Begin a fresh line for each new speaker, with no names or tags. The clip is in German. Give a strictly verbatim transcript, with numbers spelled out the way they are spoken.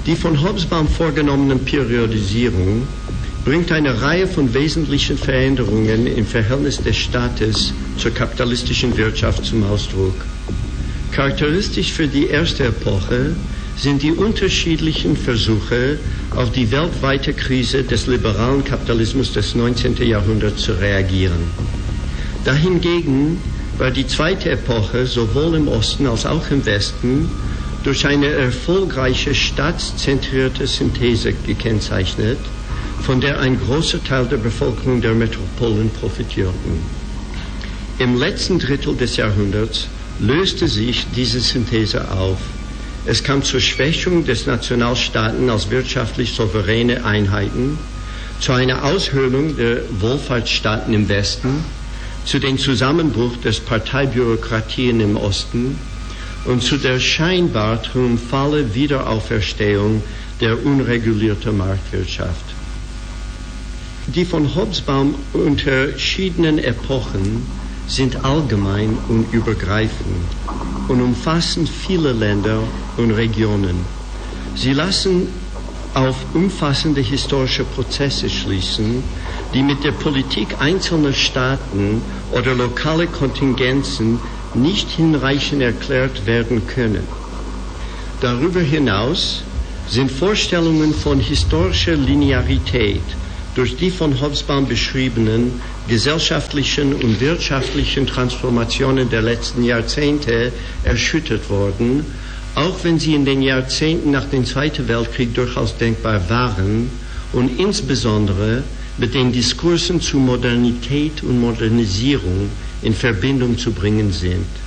Die von Hobsbawm vorgenommene Periodisierung bringt eine Reihe von wesentlichen Veränderungen im Verhältnis des Staates zur kapitalistischen Wirtschaft zum Ausdruck. Charakteristisch für die erste Epoche sind die unterschiedlichen Versuche, auf die weltweite Krise des liberalen Kapitalismus des neunzehnten Jahrhunderts zu reagieren. Dahingegen war die zweite Epoche sowohl im Osten als auch im Westen durch eine erfolgreiche staatszentrierte Synthese gekennzeichnet, von der ein großer Teil der Bevölkerung der Metropolen profitierten. Im letzten Drittel des Jahrhunderts löste sich diese Synthese auf. Es kam zur Schwächung des Nationalstaaten als wirtschaftlich souveräne Einheiten, zu einer Aushöhlung der Wohlfahrtsstaaten im Westen, zu dem Zusammenbruch des Parteibürokratien im Osten und zu der scheinbar triumphalen Wiederauferstehung der unregulierten Marktwirtschaft. Die von Hobsbawm unterschiedenen Epochen sind allgemein und übergreifend und umfassen viele Länder und Regionen. Sie lassen auf umfassende historische Prozesse schließen, die mit der Politik einzelner Staaten oder lokale Kontingenzen nicht hinreichend erklärt werden können. Darüber hinaus sind Vorstellungen von historischer Linearität durch die von Hobsbawm beschriebenen gesellschaftlichen und wirtschaftlichen Transformationen der letzten Jahrzehnte erschüttert worden, auch wenn sie in den Jahrzehnten nach dem Zweiten Weltkrieg durchaus denkbar waren und insbesondere mit den Diskursen zu Modernität und Modernisierung in Verbindung zu bringen sind.